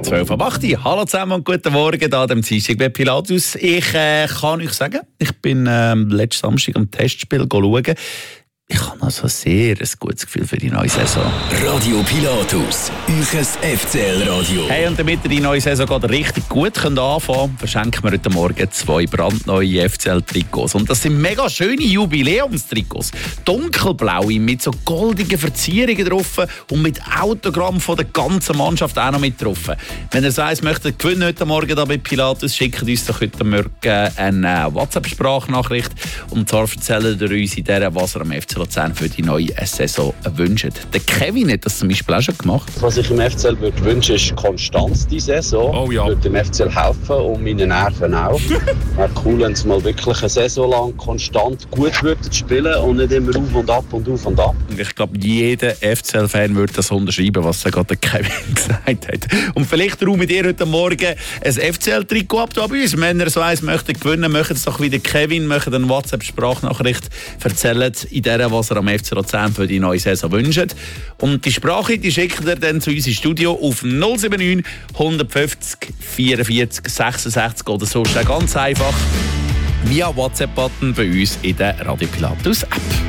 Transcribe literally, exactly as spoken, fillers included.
zwölf Uhr acht. Hallo zusammen und guten Morgen hier am Dienstag bei Pilatus. Ich äh, kann euch sagen, ich bin äh, letzten Samstag am Testspiel schauen. Ich habe also sehr ein gutes Gefühl für die neue Saison. Radio Pilatus, euer F C L-Radio. Hey, und damit ihr die neue Saison gerade richtig gut könnt anfangen könnt, verschenken wir heute Morgen zwei brandneue F C L-Trikots. Und das sind mega schöne Jubiläumstrikots. Dunkelblaue mit so goldigen Verzierungen drauf und mit Autogramm von der ganzen Mannschaft auch noch mit drauf. Wenn ihr so eins möchtet gewinnen heute Morgen hier bei Pilatus, schickt uns doch heute Morgen eine WhatsApp-Sprachnachricht. Und zwar erzählt ihr uns in der, was ihr am F C Luzern für die neue Saison wünscht. Der Kevin hat das zum Beispiel auch schon gemacht. Was ich im F C L würde wünschen, ist Konstanz diese Saison. Oh ja. Würde dem F C L helfen und meine Nerven auch. Wäre cool, wenn sie mal wirklich eine Saison lang konstant gut würden spielen und nicht immer auf und ab und auf und ab. Ich glaube, jeder F C L-Fan würde das unterschreiben, was gerade der Kevin gesagt hat. Und vielleicht räumt ihr heute Morgen ein F C L-Trikot ab da bei uns. Wenn ihr so eins möchtet gewinnen, macht es doch wieder Kevin, macht eine WhatsApp-Sprachnachricht, erzählt in der, was ihr am F C Luzern für die neue Saison wünscht. Und die Sprache, die schickt ihr dann zu uns ins Studio auf null sieben neun, hundertfünfzig, vierundvierzig, sechsundsechzig oder so. Ist ganz einfach via WhatsApp-Button bei uns in der Radio Pilatus App.